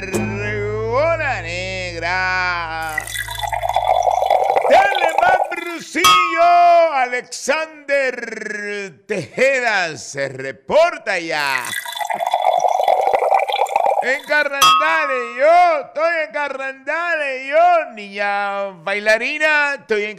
Bola Negra. Dale, Mambrucillo. Alexander Tejeda se reporta ya. En Carrandales, yo estoy en Carrandales, yo, niña bailarina, estoy en